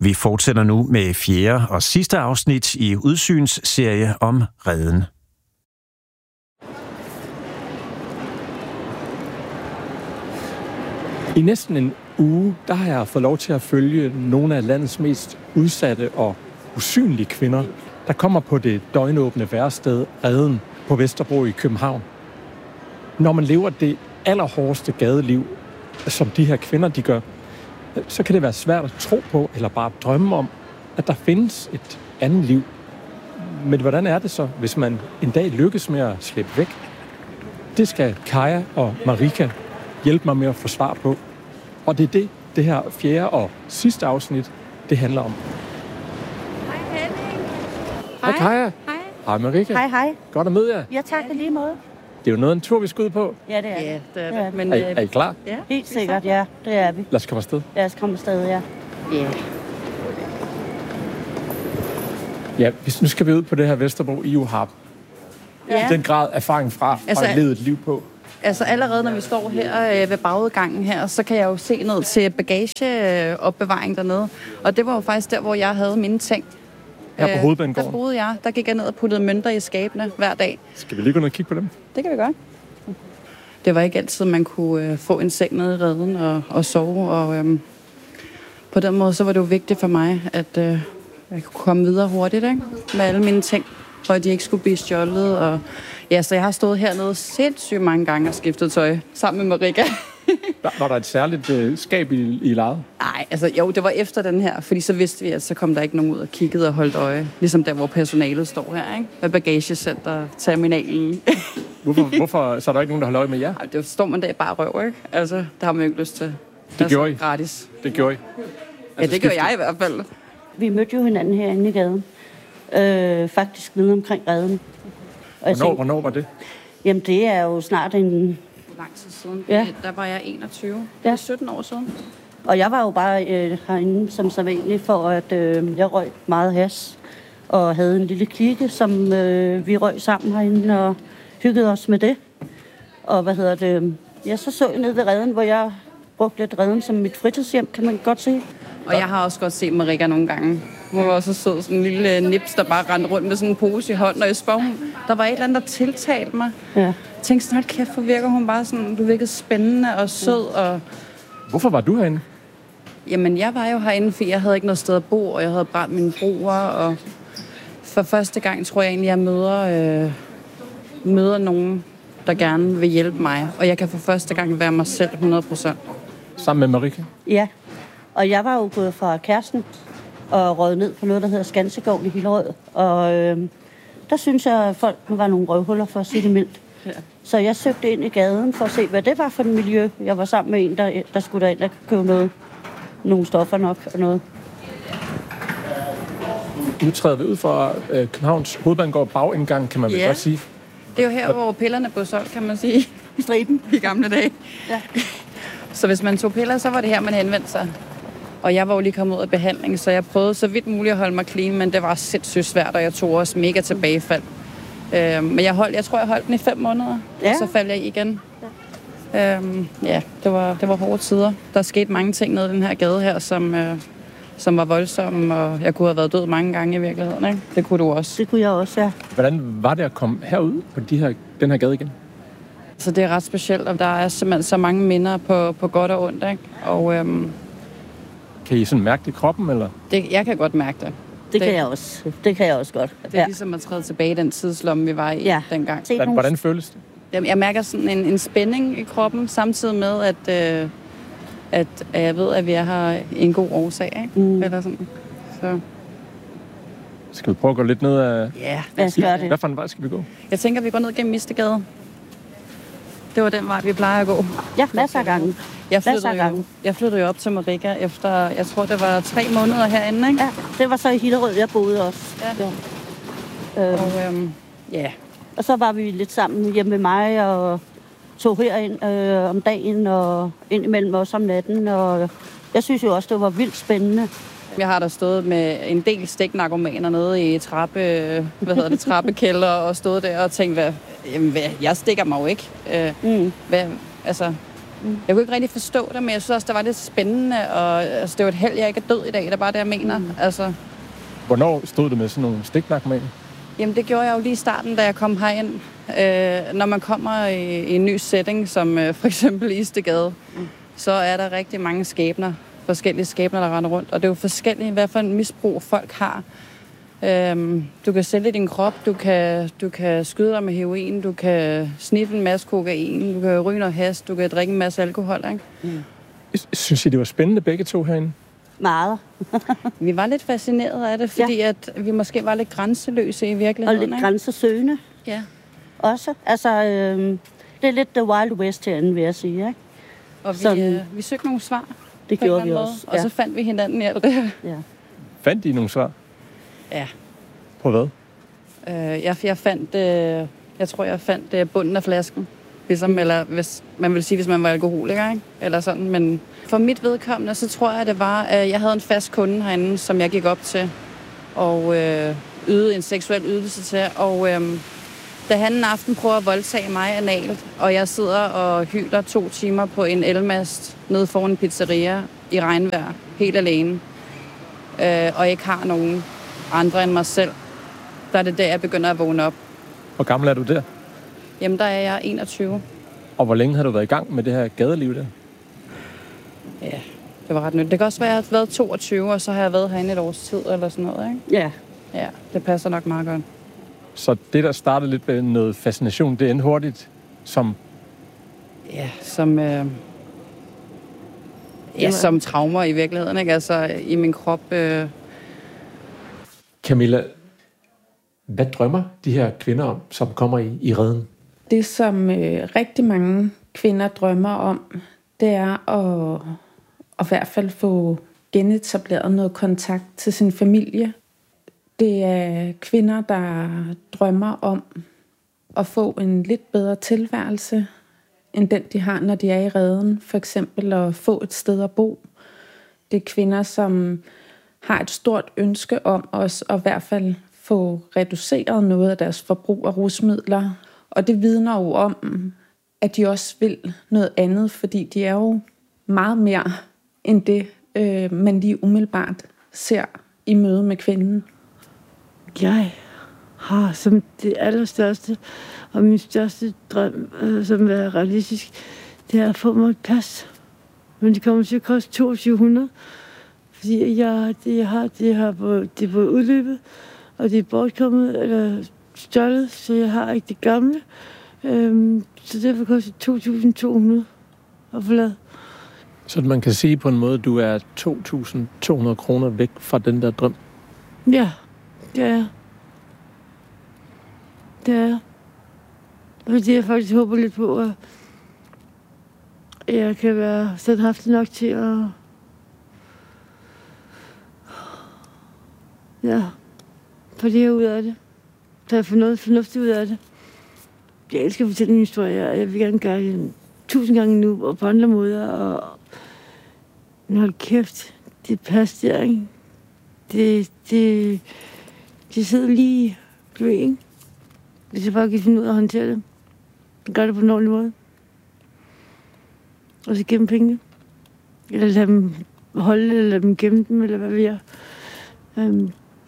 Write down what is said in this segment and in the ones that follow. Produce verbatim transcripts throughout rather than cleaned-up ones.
Vi fortsætter nu med fjerde og sidste afsnit i Udsynsserie om Reden. I næsten en uge, der har jeg fået lov til at følge nogle af landets mest udsatte og usynlige kvinder, der kommer på det døgnåbne værested Reden på Vesterbro i København. Når man lever det allerhårdeste gadeliv, som de her kvinder de gør, så kan det være svært at tro på eller bare drømme om, at der findes et andet liv. Men hvordan er det så, hvis man en dag lykkes med at slippe væk? Det skal Kaja og Marika hjælpe mig med at få svar på. Og det er det, det her fjerde og sidste afsnit, det handler om. Hej Henning. Hej Kaja. Hej. Hej Marika. Hej, hej. Godt at møde jer. Ja, tak lige måde. Det er jo noget af en tur, vi skal ud på. Ja, det er Ja, det. det er Ja. det. Men, Er, I- øh, er I klar? ja, Helt sikkert, ja. Det er vi. Lad os komme afsted. Lad os komme afsted, ja. Ja. Ja, hvis nu skal vi ud på det her Vesterbro. I jo har Ja. den grad erfaring fra, Altså, og I levet et liv på. Altså allerede når vi står her øh, ved bagudgangen her, så kan jeg jo se ned til bagageopbevaring dernede. Og det var jo faktisk der, hvor jeg havde mine ting. Her på Øh, Hovedbanegården. Der boede jeg. Der gik jeg ned og puttede mønter i skabene hver dag. Skal vi lige gå ned og kigge på dem? Det kan vi godt. Det var ikke altid, man kunne øh, få en seng nede i Reden og, og sove. Og øhm, på den måde, så var det jo vigtigt for mig, at øh, jeg kunne komme videre hurtigt, ikke? Med alle mine ting, for at de ikke skulle blive stjålet. Og, ja, så jeg har stået hernede sindssygt mange gange og skiftet tøj sammen med Marika. Der, var der et særligt øh, skab i, i lejet? Nej, altså jo, det var efter den her, fordi så vidste vi, at så kom der ikke nogen ud og kiggede og holdt øje. Ligesom der, hvor personalet står her, ikke? Med bagagecenter, terminalen. Hvorfor, hvorfor så er der ikke nogen, der holder øje med jer? Ej, det står man der bare røv, ikke? Altså, det har man jo ikke lyst til. Det gjorde I? Gratis. Det gjorde I? Ja, det gør jeg i hvert fald. Vi mødte jo hinanden herinde i gaden. Øh, faktisk nede omkring Reden. Og jeg Hvornår, tænkte, hvornår var det? jamen, det er jo snart en... Lang tid siden. Ja. Der var jeg enogtyve. Det Ja. er sytten år siden. Og jeg var jo bare øh, herinde som sædvanlig for, at øh, jeg røg meget hash. Og havde en lille klikke, som øh, vi røg sammen herinde og hyggede os med det. Og hvad hedder det? Ja, så så jeg ned ved Reden, hvor jeg brugte lidt Reden som mit fritidshjem, kan man godt se. Og jeg har også godt set Marika nogle gange. Hun var også sød, sådan en lille nips, der bare rendte rundt med sådan en pose i hånden. Og jeg spurgte, der var et eller andet, der tiltalte mig. Ja. Jeg tænkte sådan, hold kæft, hvor virker hun bare sådan, du virkede spændende og sød. Og Hvorfor var du herinde? jamen, jeg var jo herinde, fordi jeg havde ikke noget sted at bo, og jeg havde brændt mine broer. Og for første gang tror jeg egentlig, jeg møder, øh, møder nogen, der gerne vil hjælpe mig. Og jeg kan for første gang være mig selv hundrede procent. Sammen med Marika? Ja, og jeg var jo gået fra kæresten og røget ned på noget, der hedder Skansegården i Hillerød. Og øh, der synes jeg, at folk var nogle røvhuller, for at sige det mildt. Ja. Så jeg søgte ind i gaden for at se, hvad det var for et miljø. Jeg var sammen med en, der, der skulle derind og købe noget. Nogle stoffer nok og noget. Nu træder vi ud fra øh, Københavns Hovedbanegård bagindgang, kan man vel Ja. godt sige. Det er jo her, hvor pillerne blev solgt, kan man sige. Striben. I gamle dage. Ja. Så hvis man tog piller, så var det her, man henvendte sig. Og jeg var jo lige kommet ud af behandling, så jeg prøvede så vidt muligt at holde mig clean, men det var sindssygt svært, og jeg tog også mega tilbagefald. Øh, men jeg, holdt, jeg tror, jeg holdt den i fem måneder, Ja. og så faldt jeg i igen. Ja, øh, ja det, var, det var hårde tider. Der skete mange ting nede i den her gade her, som, øh, som var voldsomme, og jeg kunne have været død mange gange i virkeligheden. Ikke? Det kunne du også. Det kunne jeg også, ja. Hvordan var det at komme herud på de her, den her gade igen? Så det er ret specielt, og der er simpelthen så mange minder på, på godt og ondt. Ikke? Og øhm, Kan I sådan mærke det i kroppen, eller? det, jeg kan godt mærke det. Det kan jeg også. Det kan jeg også godt. Det er ja. ligesom at træde tilbage i den tidslomme, vi var i Ja. dengang. Se Hvordan, nogle- hvordan føles det? Jamen, jeg mærker sådan en, en spænding i kroppen, samtidig med, at, øh, at, at jeg ved, at vi er her en god årsag. Ikke? Mm. Eller sådan. Så Skal vi prøve at gå lidt ned af... ja, Lad os gøre det. Hvad for en vej skal vi gå? jeg tænker, vi går ned gennem Mistegade. Det var den vej, vi plejer at gå. Ja, masser af gange. Jeg Masser af flyttede, jo, gange. jeg flyttede jo op til Marika efter, jeg tror, det var tre måneder herinde. Ikke? Ja, det var så i Hillerød, jeg boede også. Ja. Ja. Øhm, Og øhm, ja, og så var vi lidt sammen hjemme med mig og tog herind øh, om dagen og ind imellem os om natten. Og jeg synes jo også, det var vildt spændende. jeg har der stået med en del stiknarkomaner nede i trappe, hvad hedder det, trappekælder og stået der og tænkt, hvad, jamen, hvad, jeg stikker mig jo ikke. Øh, Mm. hvad, altså, Mm. Jeg kunne ikke rigtig forstå det, men jeg synes også, det var lidt spændende, og altså, det var et held, jeg ikke er død i dag, det er bare det, jeg mener. Mm. Altså. Hvornår stod du med sådan nogle stiknarkomaner? Jamen, det gjorde jeg jo lige i starten, da jeg kom herind. Øh, når man kommer i, i en ny setting, som øh, for eksempel Istedgade, mm. så er der rigtig mange skæbner, forskellige skæbner, der render rundt. Og det er jo forskelligt, hvad for en misbrug folk har. Øhm, du kan sælge din krop, du kan, du kan skyde dig med heroin, du kan sniffe en masse kokain, du kan ryge noget hash, du kan drikke en masse alkohol, ikke? Mm. Synes I, det var spændende begge to herinde? Meget. Vi var lidt fascineret af det, fordi ja. at vi måske var lidt grænseløse i virkeligheden. Og lidt ikke? grænsesøgende. Ja. Også. Altså, øh, det er lidt the Wild West herinde, vil jeg sige, ikke? Og vi, øh, vi søgte nogle svar. Det gjorde vi også. Ja. Og så fandt vi hinanden i alt det her. Ja. Fandt I nogle svar? Ja. På hvad? Øh, jeg, jeg fandt, øh, jeg tror, jeg fandt øh, bunden af flasken. Ligesom, eller hvis man vil sige, hvis man var alkoholiker, ikke? Eller sådan. Men for mit vedkommende, så tror jeg, det var, at jeg havde en fast kunde herinde, som jeg gik op til. Og øh, ydede en seksuel ydelse til. Og øh, da han en aften prøver at voldtage mig analt, og jeg sidder og hyler to timer på en elmast nede foran en pizzeria i regnvejr, helt alene, øh, og ikke har nogen andre end mig selv, der er det der, jeg begynder at vågne op. Hvor gammel er du der? Jamen, der er jeg enogtyve. Og hvor længe har du været i gang med det her gadeliv der? Ja, det var ret nyt. Det kan også være, at jeg har været toogtyve, og så har jeg været herinde et års tid, eller sådan noget, ikke? Ja. Ja, det passer nok meget godt. Så det, der startede lidt med noget fascination, det endte hurtigt som... Ja, som... Øh... Ja, som traumer i virkeligheden, ikke? Altså, i min krop... Øh... Camilla, hvad drømmer de her kvinder om, som kommer i, i Reden? Det, som øh, rigtig mange kvinder drømmer om, det er at, at i hvert fald få genetableret noget kontakt til sin familie. Det er kvinder, der drømmer om at få en lidt bedre tilværelse, end den, de har, når de er i Reden. For eksempel at få et sted at bo. Det er kvinder, som har et stort ønske om også at i hvert fald få reduceret noget af deres forbrug af rusmidler. Og det vidner jo om, at de også vil noget andet, fordi de er jo meget mere end det, øh, man lige umiddelbart ser i møde med kvinden. Jeg har som det allerstørste og min største drøm, øh, som er realistisk, det er at få mig et pas. Men det kommer til at koste toogtyve hundrede, fordi jeg, det, jeg har, det, har på, det er på udløbet, og det er bortkommet eller stjålet, så jeg har ikke det gamle. Øhm, så derfor koster det to tusind to hundrede at forlade. Så man kan sige på en måde, at du er to tusind to hundrede kroner væk fra den der drøm? Ja, det er jeg. Det er jeg. Fordi jeg faktisk håber lidt på, at jeg kan være standhaftig nok til at... Ja, få det her ud af det. Så jeg får noget fornuftigt ud af det. Jeg elsker at fortælle en historie, og jeg vil gerne gøre det tusind gange nu, og på andre måder, og... Men hold kæft, det passer der, ikke? Det, det, det sidder lige på en. Hvis jeg bare kan finde ud af at håndtere det. Jeg gør det på en ordentlig måde. Og så gemme penge. Eller lade dem holde, eller lade dem gemme dem, eller hvad ved jeg. Um.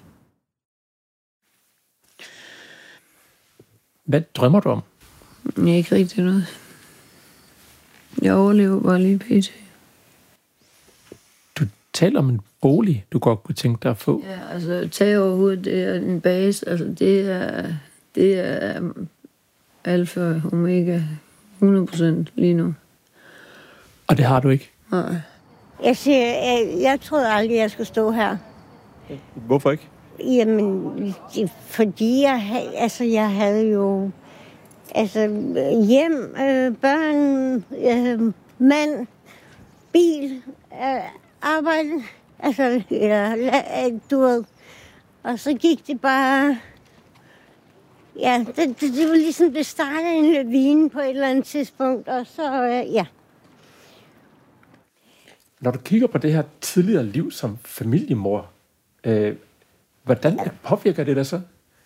Hvad drømmer du om? Jeg er ikke rigtig noget. Jeg overlever bare lige pt. Du taler om en bolig, du godt kunne tænke dig at få. Ja, altså tag over hovedet, det er en base. Altså det er, det er alfa, omega, hundrede procent lige nu. Og det har du ikke? Nej. Jeg siger, jeg, jeg troede aldrig, jeg skulle stå her. Hvorfor ikke? Jamen, fordi jeg, altså, jeg havde jo altså, hjem, øh, børn, øh, mand, bil, øh, arbejde, altså, ja, du ved. Og så gik det bare... Ja, det, det, det var ligesom, det startede en lavine på et eller andet tidspunkt, og så, øh, ja. Når du kigger på det her tidligere liv som familiemor, øh, hvordan påvirker det dig så?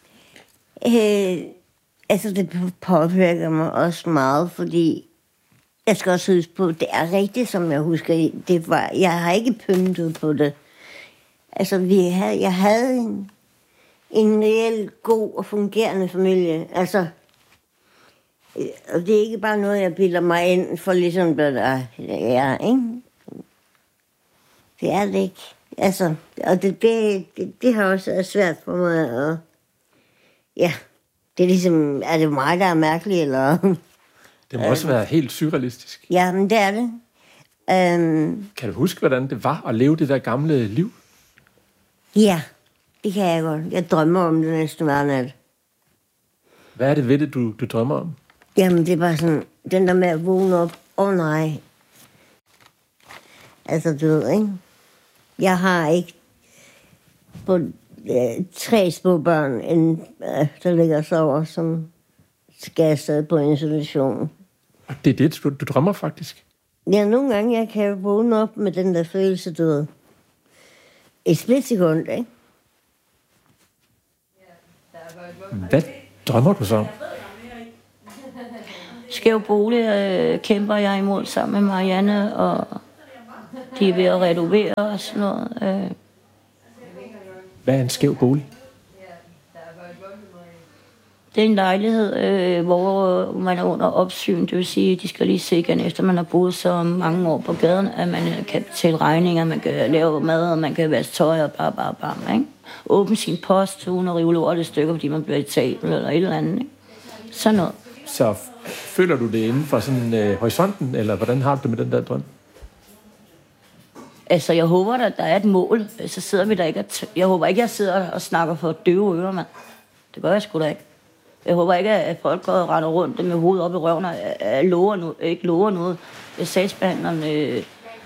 Øh, altså, det påvirker mig også meget, fordi Jeg skal også huske på, det er rigtigt, som jeg husker. Det var, jeg har ikke pyntet på det. Altså, vi havde, jeg havde en, en reelt god og fungerende familie. Altså, og det er ikke bare noget, jeg bilder mig ind for ligesom, hvad der er, ikke? Det er det ikke. Altså, og det, det, det, det har også været svært for mig at... Ja, det er ligesom... Er det mig, der er mærkelig, eller... Det må også være helt surrealistisk. Ja, men det er det. Um, kan du huske, hvordan det var at leve det der gamle liv? Ja, det kan jeg godt. Jeg drømmer om det næsten hver nat. Hvad er det ved det, du, du drømmer om? Jamen, det er bare sådan... Den der med at vågne op. Åh oh, nej. Altså, du ved, ikke? Jeg har ikke på øh, tre små børn, en, øh, der ligger og sover, som skal afsted på en institution. Og det er det, du, du drømmer faktisk? Ja, nogle gange jeg kan vågne op med den der følelse, du ved. Et splitsekund, ikke? Hvad drømmer du så om? Skæv bolig øh, kæmper jeg imod sammen med Marianne, og de er ved at renovere og sådan noget. Øh. Hvad er en skæv bolig? Det er en lejlighed, øh, hvor man er under opsyn. Det vil sige, at de skal lige se igen, efter man har boet så mange år på gaden, at man kan betale regninger, man kan lave mad, og man kan vaske tøj og bare, bare, bare, ikke? Åbne sin post, uden at rive lortet stykker, fordi man bliver i tabel eller et eller andet, ikke? Sådan noget. Så føler du det inden for sådan øh, horisonten, eller hvordan har du det med den der drøm? Altså, jeg håber, at der er et mål. Så sidder vi der ikke. T- jeg håber ikke, jeg sidder og snakker for døve ører, mand. Det gør jeg sgu da ikke. Jeg håber ikke, at folk går og render rundt med hovedet op i røven og øh, lover no- ikke lover noget. Sagsbehandleren, øh,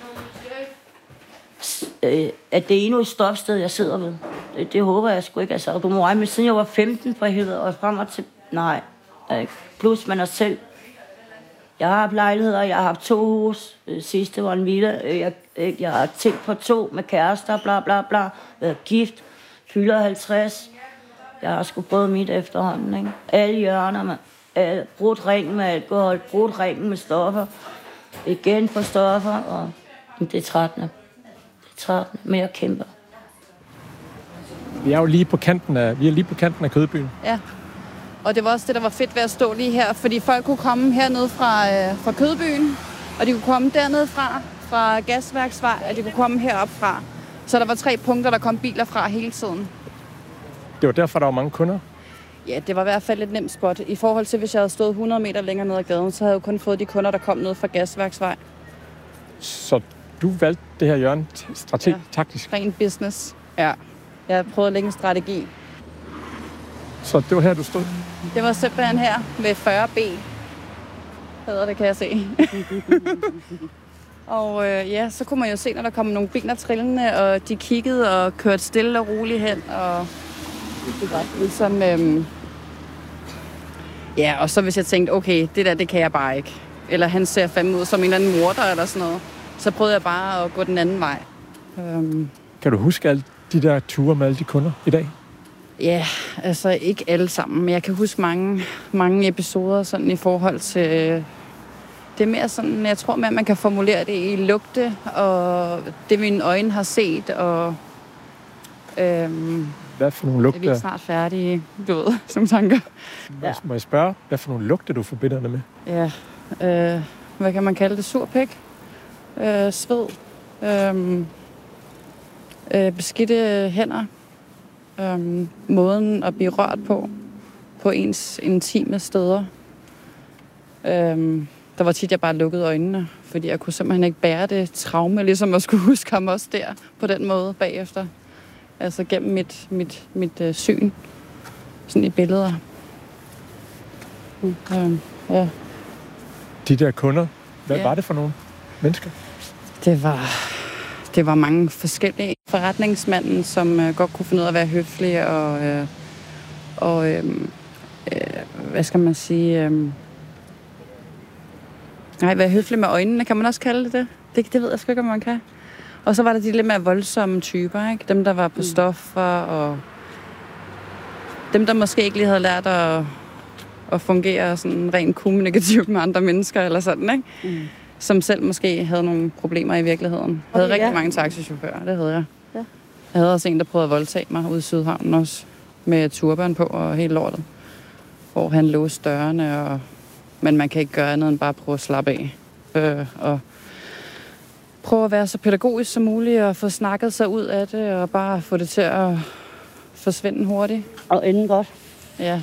øh, at det er endnu et stopsted, jeg sidder ved. Det, det håber jeg sgu ikke. Altså, du må regne med, siden jeg var femten for helvede, og frem og til... Nej. Øh, plus man er selv... Jeg har haft lejligheder, jeg har haft to hus. Sidste var en villa. Jeg, jeg har tænkt på to med kærester, bla bla bla. Været gift, fylder halvtreds. Jeg har sgu prøvet mit efterhånden, ikke? Alle hjørner, man. Alle, brudt ringen med alkohol, brudt ringen med stoffer. Igen på stoffer, og det er trættende. Det er trættende, men jeg kæmper. Vi er jo lige på kanten af, vi er lige på kanten af Kødbyen. Ja. Og det var også det, der var fedt ved at stå lige her, fordi folk kunne komme hernede fra, øh, fra Kødbyen, og de kunne komme dernede fra, fra Gasværksvej, og de kunne komme herop fra. Så der var tre punkter, der kom biler fra hele tiden. Det var derfor, der var mange kunder? Ja, det var i hvert fald et nemt spot. I forhold til, hvis jeg havde stået hundrede meter længere ned ad gaden, så havde jeg jo kun fået de kunder, der kom ned fra Gasværksvej. Så du valgte det her hjørne strategisk, ja. taktisk? Ren business, ja. Jeg prøvede at lægge en strategi. Så det var her, du stod? Det var simpelthen her med fyrre B. Hedder det, kan jeg se. Og øh, ja, så kunne man jo se, når der kom nogle biler trillende, og de kiggede og kørte stille og roligt hen. Og det var ligesom... Øhm... Ja, og så hvis jeg tænkte, okay, det der, det kan jeg bare ikke. Eller han ser fandme ud som en eller anden morder eller sådan noget. Så prøvede jeg bare at gå den anden vej. Øhm... Kan du huske alle de der ture med alle de kunder i dag? Ja, altså ikke alle sammen, men jeg kan huske mange, mange episoder sådan i forhold til... Det er mere sådan, jeg tror mere, man kan formulere det i lugte, og det mine øjne har set, og... Øhm, hvad for nogle lugte? Er vi ikke snart færdige, du ved, som tanker? Ja. Må jeg spørge, hvad for nogle lugte du forbinder det med? Ja, øh, hvad kan man kalde det? Surpik? Øh, sved? Øh, øh, beskidte hænder? Øhm, måden at blive rørt på, på ens intime steder. Øhm, der var tit, jeg bare lukkede øjnene, fordi jeg kunne simpelthen ikke bære det traume, ligesom at skulle huske ham også der, på den måde bagefter. Altså gennem mit, mit, mit øh, syn, sådan i billeder. Øhm, ja. De der kunder, hvad ja. var det for nogle mennesker? Det var... Det var mange forskellige. Forretningsmanden, som øh, godt kunne finde ud af at være høflig og, øh, og øh, øh, hvad skal man sige, øh, nej, være høflig med øjnene, kan man også kalde det det? Det, det ved jeg sgu ikke, om man kan. Og så var der de lidt mere voldsomme typer, ikke? Dem, der var på stoffer, og dem, der måske ikke lige havde lært at at fungere sådan rent kommunikativt med andre mennesker eller sådan, ikke? Mm. Som selv måske havde nogle problemer i virkeligheden. Jeg havde okay, rigtig ja. mange taxichauffører, det havde jeg. Ja. Jeg havde også en, der prøvede at voldtage mig ude i Sydhavnen også, med turban på og helt lortet. Hvor han låste dørene, og... men man kan ikke gøre andet end bare prøve at slappe af. Øh, og prøve at være så pædagogisk som muligt, og få snakket sig ud af det, og bare få det til at forsvinde hurtigt. Og enden godt. Ja.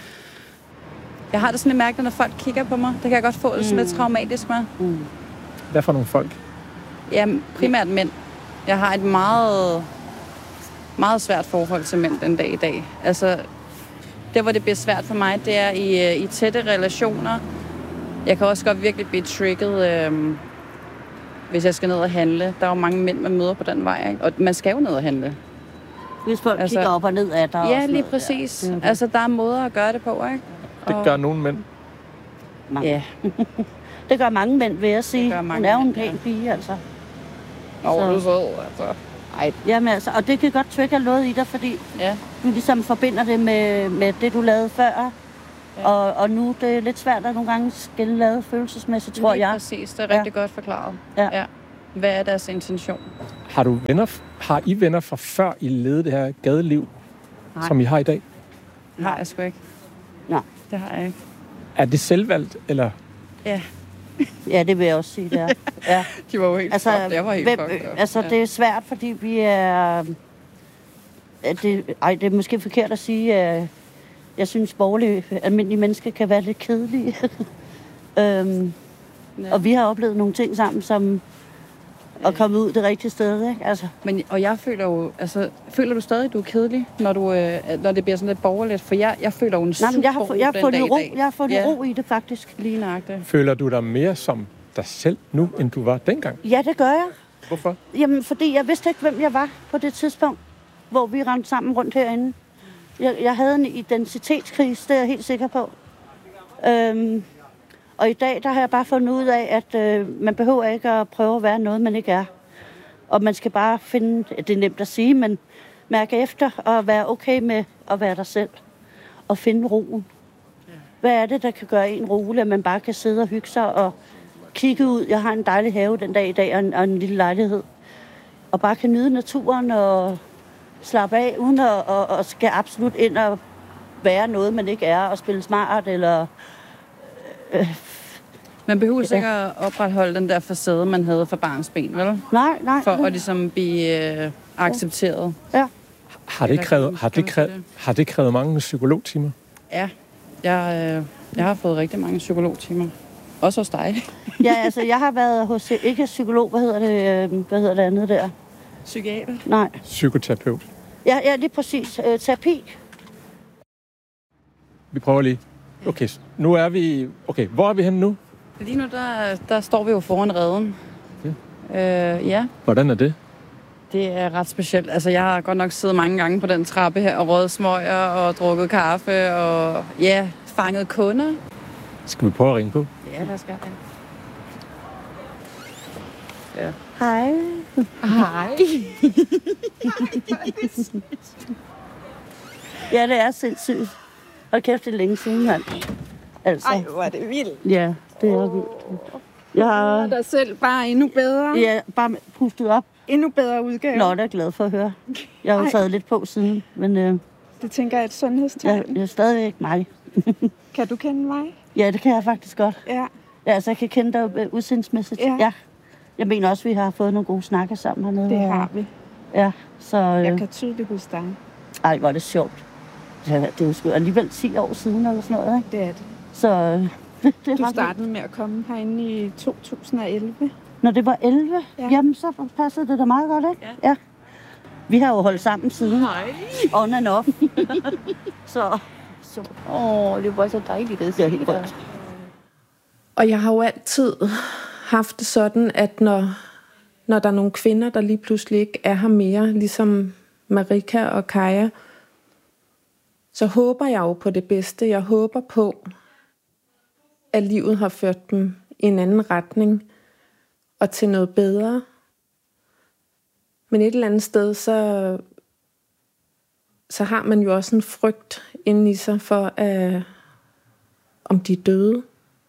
Jeg har det sådan lidt mærkeligt, når folk kigger på mig. Det kan jeg godt få mm. sådan lidt traumatisk med. Mm. Hvad for nogle folk? Ja, primært mænd. Jeg har et meget, meget svært forhold til mænd den dag i dag. Altså, det, hvor det bliver svært for mig, det er i, i tætte relationer. Jeg kan også godt virkelig blive trigget, øh, hvis jeg skal ned og handle. Der er jo mange mænd, man møder på den vej, ikke? Og man skal jo ned og handle. Hvis folk altså, kigger op og ned af dig. Ja, lige præcis. Ja. Altså, der er måder at gøre det på, ikke? Det gør nogle mænd. Mange. Ja. Det gør mange mænd, vil jeg sige. Hun er jo en pæn ja. pige, altså. Åh, du er sød, altså. Ej. Jamen altså, og det kan godt trigge noget i dig, fordi ja. du ligesom forbinder det med, med det, du lavede før. Ja. Og, og nu det er lidt svært at nogle gange skille lavet følelsesmæssigt, tror jeg. Præcis, det er rigtig ja. godt forklaret. Ja. Ja. Hvad er deres intention? Har du venner, har I venner fra før I levede det her gadeliv, Nej. som I har i dag? Det har jeg sgu ikke. Nej. Det har jeg ikke. Er det selvvalgt, eller? Ja. Ja, det vil jeg også sige, det er. Ja. De var jo helt altså, fucked. Jeg var helt fucked. Altså, ja. det er svært, fordi vi er... Det, ej, det er måske forkert at sige, at jeg synes, borgerlige, almindelige mennesker kan være lidt kedelige. øhm, ja. Og vi har oplevet nogle ting sammen, som at komme ud det rigtige sted, ikke? Altså. Men, og jeg føler jo, altså, føler du stadig, du er kedelig, når, du, øh, når det bliver sådan lidt borgerligt? For jeg, jeg føler jo en super jeg har, jeg har fundet ro, jeg har fundet ja. ro i det, faktisk. Lige nøjagtigt. Føler du dig mere som dig selv nu, end du var dengang? Ja, det gør jeg. Hvorfor? Jamen, fordi jeg vidste ikke, hvem jeg var på det tidspunkt, hvor vi rendte sammen rundt herinde. Jeg, jeg havde en identitetskrise, det er jeg helt sikker på. Øhm, og i dag, der har jeg bare fundet ud af, at øh, man behøver ikke at prøve at være noget, man ikke er. Og man skal bare finde, det er nemt at sige, men mærke efter og være okay med at være dig selv. Og finde roen. Hvad er det, der kan gøre en rolig, at man bare kan sidde og hygge sig og kigge ud. Jeg har en dejlig have den dag i dag og en, og en lille lejlighed. Og bare kan nyde naturen og slappe af, uden at og, og skal absolut ind og være noget, man ikke er, og spille smart, eller... Øh, man behøver sikkert ja. at opretholde den der facade, man havde for barnsben, vel? Nej, nej. For at ligesom blive øh, accepteret. Ja. Har det, krævet, har, det krævet, har det krævet mange psykologtimer? Ja, jeg, øh, jeg har fået rigtig mange psykologtimer. Også hos dig. Ja, altså jeg har været hos, ikke psykolog, hvad hedder det, øh, hvad hedder det andet der? Psykiater? Nej. Psykoterapeut? Ja, ja, lige præcis. Øh, terapi. Vi prøver lige. Okay, nu er vi... Okay, hvor er vi henne nu? Lige nu, der, der står vi jo foran reden. Ja. Øh, ja. Hvordan er det? Det er ret specielt. Altså, jeg har godt nok siddet mange gange på den trappe her og røget smøger og drukket kaffe og ja, fanget kunder. Skal vi prøve at ringe på? Ja, der skal jeg. Ja. Hej. Hej. Ja, det er sindssygt. Hold kæft, det er længe siden, mand. Altså. Ej, hvor er det vildt. Ja, det er vildt. Jeg har dig selv bare endnu bedre. Ja, bare pustet op. Endnu bedre udgave. Nå, det er jeg glad for at høre. Jeg har jo taget lidt på siden, men... Øh, det tænker jeg er et sundhedstegn. Jeg, jeg er stadigvæk mig. Kan du kende mig? Ja, det kan jeg faktisk godt. Ja. Ja, altså, jeg kan kende dig udsendsmæssigt. Ja. Ja. Jeg mener også, at vi har fået nogle gode snakke sammen hernede. Det har vi. Ja, så... Øh, jeg kan tydeligt huske dig. Ej, hvor er det sjovt. Ja, det er jo sgu alligevel ti år siden eller sådan noget, ikke? Det er det. Så... Øh, det, det du startede med at komme herinde i to tusind og elleve. Når det var elleve? Ja. Jamen, så passede det da meget godt, ikke? Ja. Ja. Vi har jo holdt sammen siden. Hej. On and off. så... så. Åh, det var så dejligt. Det er helt godt. Og jeg har jo altid haft det sådan, at når, når der er nogle kvinder, der lige pludselig ikke er her mere, ligesom Marika og Kaja, så håber jeg jo på det bedste. Jeg håber på, at livet har ført dem i en anden retning og til noget bedre. Men et eller andet sted, så, så har man jo også en frygt inde i sig for, at, om de døde.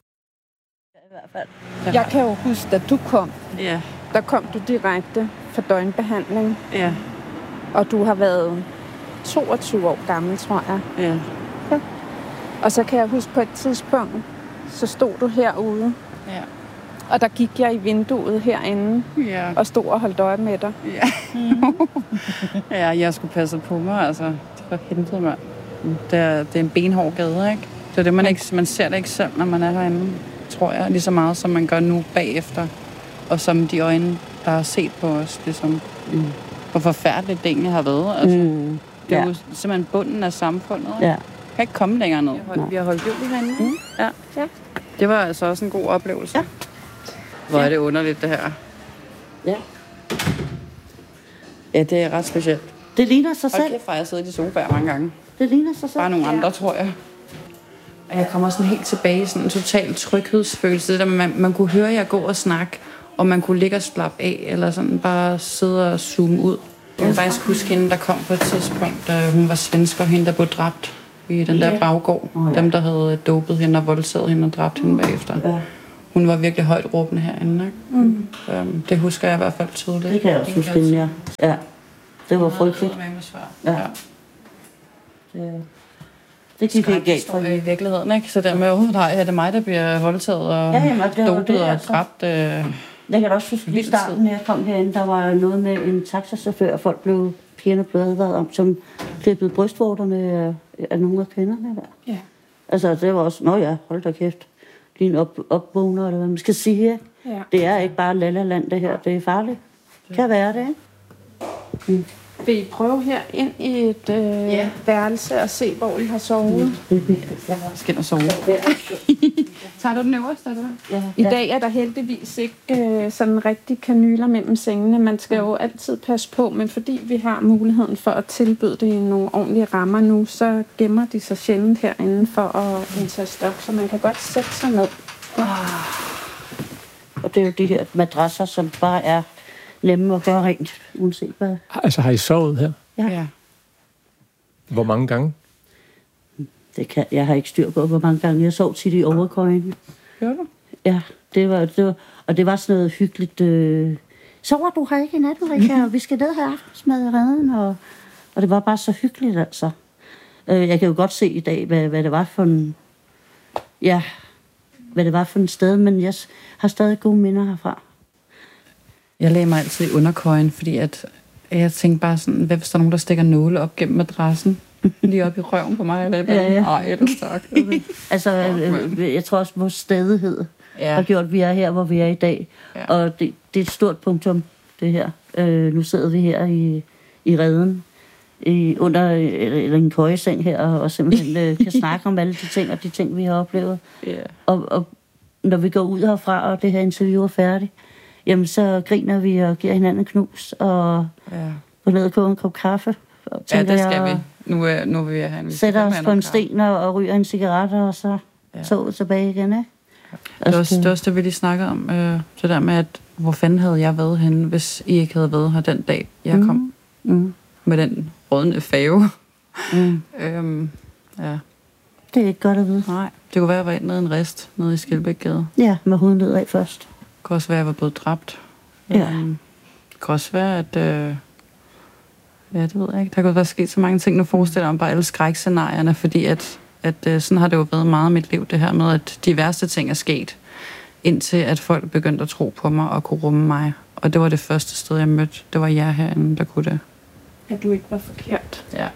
Jeg kan jo huske, da du kom, Ja. der kom du direkte for døgnbehandling. Ja. Og du har været toogtyve år gammel, tror jeg. Ja. Ja. Og så kan jeg huske på et tidspunkt, så stod du herude. Ja. Og der gik jeg i vinduet herinde Ja. og stod og holdt øje med dig. Ja. Ja, jeg skulle passe på mig, altså. Det var hentet mig. Det er, det er en benhård gade, ikke? Det er det, man, ikke, man ser det ikke selv, når man er herinde, tror jeg. Lige så meget, som man gør nu bagefter. Og som de øjne, der har set på os, ligesom. Mm. Hvor forfærdeligt det egentlig har været. Altså, mm. Det er ja. jo simpelthen bunden af samfundet. Ikke? Ja. Kan ikke komme længere ned. Vi har holdt, vi har holdt jul herinde. Mm. Ja. Ja. Det var altså også en god oplevelse. Ja. Hvor er det underligt, det her. Ja. Ja, det er ret specielt. Det ligner sig selv. Hold kæft, for jeg sidder i de sofaer mange gange. Det ligner sig selv. Bare nogle andre, ja. tror jeg. Og jeg kommer sådan helt tilbage i sådan en total tryghedsfølelse. Der man, man kunne høre jer gå og snakke, og man kunne ligge og slappe af, eller sådan bare sidde og zoome ud. Jeg kan faktisk huske hende, der kom på et tidspunkt, da hun var svensk, og hende, der blev dræbt i den der baggård. Oh, ja. Dem, der havde dopet hende og voldtaget hende og dræbt hende bagefter. Ja. Hun var virkelig højt råbende herinde, ikke? Mm. Um, det husker jeg i hvert fald tydeligt. Det kan jeg også huske, ja. Ja. Det var frygteligt. Ja. Ja. Det, det gik ikke galt for i virkeligheden, ikke? Så der med, oh, nej, er det mig, der bliver voldtaget og ja, jamen, dopet og dræbt? Øh, jeg kan også huske, i starten, når jeg kom herinde, der var noget med en taxachauffør, og folk blev pigerne blev advaret om, som klippede brystvorterne af, af nogle af kvinderne der. Ja. Altså, det var også, nå ja, hold da kæft. Lige en op, opvågner, eller hvad man skal sige. Ja. Det er ikke bare lalaland, det her. Det er farligt. Det kan være det, ikke? Mm. Vil I prøve her ind i et øh, ja. værelse og se, hvor I har sovet? Mm. Jeg skal ind og sove. Tager du den øverste, eller hvad? Ja. I dag er der heldigvis ikke øh, sådan rigtig kanyler mellem sengene. Man skal jo altid passe på, men fordi vi har muligheden for at tilbyde det i nogle ordentlige rammer nu, så gemmer de sig sjældent herinde for at indtage stof, så man kan godt sætte sig ned. Oh. Og det er jo de her madrasser, som bare er nemme at gøre rent, uanset hvad. Altså, har I sovet her? Ja. ja. Hvor mange gange? Det kan, jeg har ikke styr på, hvor mange gange. Jeg sov tit i overkøjen. Gør du? Ja, det var, det var, og det var sådan noget hyggeligt. Øh, sover du her ikke i nat, Ulrika? Vi skal ned her aftensmad i redden, og, og det var bare så hyggeligt, altså. Øh, jeg kan jo godt se i dag, hvad, hvad det var for en... Ja, hvad det var for en sted, men jeg har stadig gode minder herfra. Jeg lagde mig altid i underkøjen, fordi at jeg tænkte bare sådan, hvad hvis der er nogen, der stikker nåle op gennem madrassen? Lige op i røven på mig, eller et ja, ja. Ej, ellers tak. Altså, øh, jeg tror også, vores stedighed ja. har gjort, at vi er her, hvor vi er i dag. Ja. Og det, det er et stort punktum, det her. Øh, nu sidder vi her i, i redden, i, under eller en køjeseng her, og, og simpelthen øh, kan snakke om alle de ting, og de ting, vi har oplevet. Ja. Og, og når vi går ud herfra, og det her interview er færdigt, jamen så griner vi og giver hinanden en knus, og ja. går ned og koger en kop kaffe. Ja, det skal jeg, vi. Nu, er, nu vil jeg have en sætter os på en sten og, og ryger en cigaret, og så ja. sover tilbage igen, ikke? Ja. Det var også det, også det vi lige snakkede om, øh, det der med, at hvor fanden havde jeg været henne, hvis I ikke havde været her den dag, jeg mm. kom. Mm. Med den rådne fave. Mm. øhm, ja. Det er ikke godt at vide. Nej, det kunne være, at jeg var nede en rest, nede i Skelbækgade. Ja, med hovedet nedad først. Det kunne også være, at jeg var blevet dræbt. Ja. Um, det kunne også være, at... Øh, ja, det ved jeg ikke. Der kunne være sket så mange ting. Nu forestiller jeg mig bare alle skrækscenarierne, fordi at, at øh, sådan har det jo været meget i mit liv, det her med, at de værste ting er sket, indtil at folk begyndte at tro på mig og kunne rumme mig. Og det var det første sted, jeg mødte. Det var jer herinde, der kunne det. At du ikke var forkert. Ja.